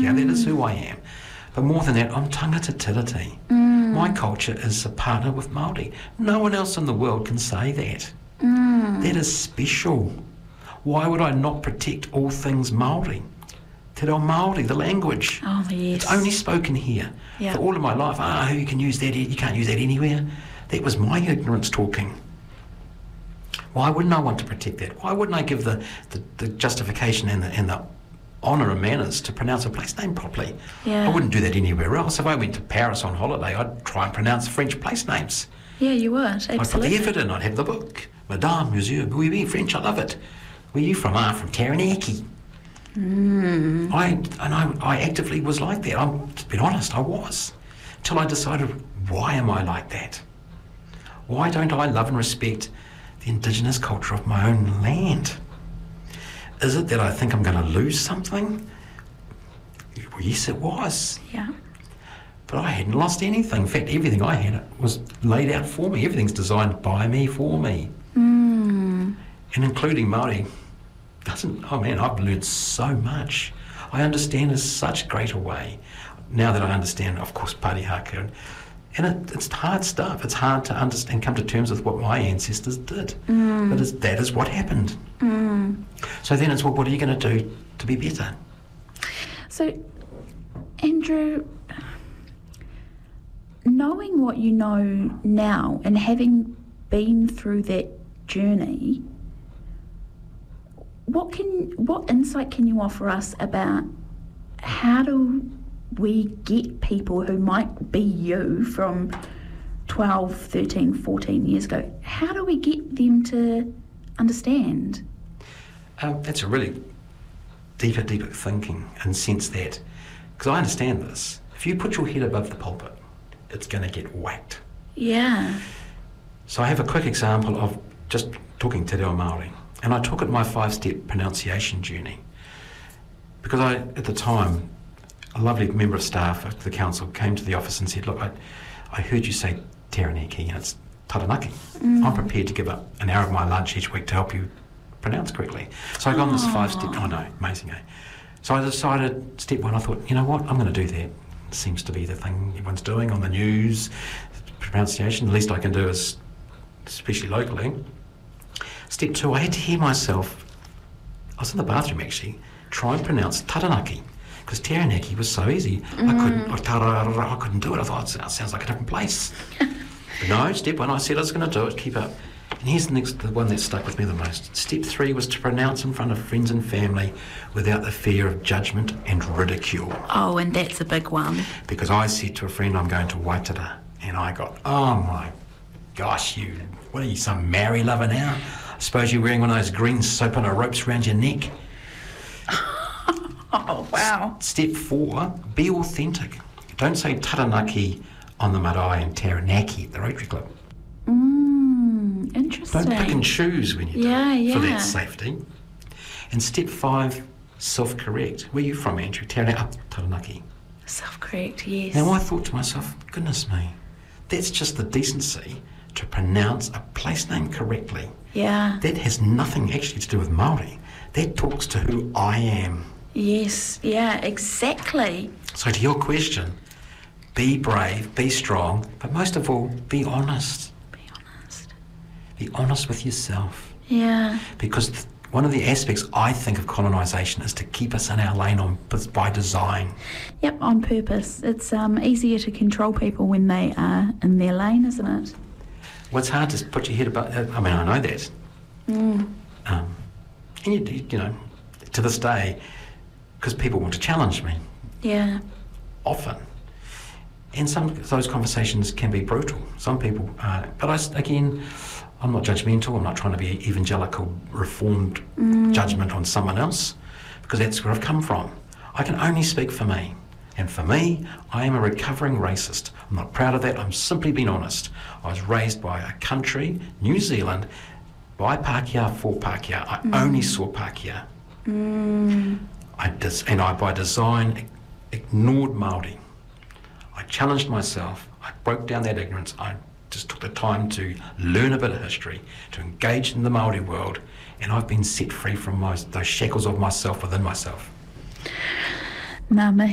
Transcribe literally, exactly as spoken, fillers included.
Pākehā. Mm. That is who I am. But more than that, I'm tangata tiriti. Mm. My culture is a partner with Māori. No one else in the world can say that. Mm. That is special. Why would I not protect all things Māori? Te reo Māori, the language. Oh, yes. It's only spoken here. Yep. For all of my life, ah, you can use that, you can't use that anywhere. That was my ignorance talking. Why wouldn't I want to protect that? Why wouldn't I give the, the, the justification and the, and the honour and manners to pronounce a place name properly? Yeah. I wouldn't do that anywhere else. If I went to Paris on holiday, I'd try and pronounce French place names. Yeah, you would, absolutely. I'd put the effort in, I'd have the book. Madame, Monsieur, oui, oui, French, I love it. Where are you from? Ah, from Taranaki. Mm. I and I, I actively was like that. I'm to be honest, I was. Till I decided, why am I like that? Why don't I love and respect the indigenous culture of my own land? Is it that I think I'm going to lose something? Well, yes, it was. Yeah. But I hadn't lost anything. In fact, everything I had was laid out for me. Everything's designed by me, for me. Mm. And including Māori. Doesn't, oh man, I've learned so much. I understand in such greater way. Now that I understand, of course, Parihaka, and, and it, it's hard stuff. It's hard to understand, come to terms with what my ancestors did. Mm. But it's, that is what happened. Mm. So then it's, well, what are you going to do to be better? So, Andrew, knowing what you know now and having been through that journey, what can what insight can you offer us about how do we get people who might be you from twelve, thirteen, fourteen years ago, how do we get them to understand? Um, that's a really deeper, deeper thinking and sense that, because I understand this, if you put your head above the pulpit, it's going to get whacked. Yeah. So I have a quick example of just talking te reo Māori, and I took it my five-step pronunciation journey, because I, at the time, a lovely member of staff at the council came to the office and said, look, I, I heard you say Taranaki and it's Taranaki. Mm. I'm prepared to give up an hour of my lunch each week to help you pronounce correctly. So I got on this five-step, oh no, amazing, eh? So I decided, step one, I thought, you know what, I'm going to do that. It seems to be the thing everyone's doing on the news, pronunciation. The least I can do is, especially locally. Step two, I had to hear myself, I was in the bathroom actually, try and pronounce Taranaki, because Taranaki was so easy. Mm. I couldn't, or tarara, I couldn't do it. I thought, it sounds like a different place. But no, step one, I said I was going to do it, keep up. And here's the next, the one that stuck with me the most. Step three was to pronounce in front of friends and family without the fear of judgment and ridicule. Oh, and that's a big one. Because I said to a friend, I'm going to Waitara, and I got, oh my gosh, you, what are you, some Maori lover now? I suppose you're wearing one of those green soap on a ropes around your neck. Oh, wow. S- step four, be authentic. Don't say Taranaki on the marae and Taranaki at the Rotary Club. Mm, interesting. Don't pick and choose when you do yeah, it yeah. for that safety. And step five, self-correct. Where are you from, Andrew? Taranaki. Oh, Taranaki. Self-correct, yes. Now I thought to myself, goodness me, that's just the decency to pronounce a place name correctly. Yeah. That has nothing actually to do with Māori. That talks to who I am. Yes, yeah, exactly. So to your question, be brave, be strong, but most of all, be honest. Be honest. Be honest with yourself. Yeah. Because th- one of the aspects I think of colonisation is to keep us in our lane on by design. Yep, on purpose. It's um, easier to control people when they are in their lane, isn't it? Well, it's hard to put your head about. I mean, I know that. Mm. Um, and you, you know, to this day, because people want to challenge me. Yeah. Often. And some of those conversations can be brutal. Some people, uh, but I, again, I'm not judgmental. I'm not trying to be evangelical, reformed mm. judgment on someone else, because that's where I've come from. I can only speak for me. And for me, I am a recovering racist. I'm not proud of that. I'm simply being honest. I was raised by a country, New Zealand, by Pākehā, for Pākehā. I mm. only saw Pākehā. Mm. I dis- and I, by design, ignored Māori. I challenged myself. I broke down that ignorance. I just took the time to learn a bit of history, to engage in the Māori world, and I've been set free from my, those shackles of myself within myself. Ngā mihi.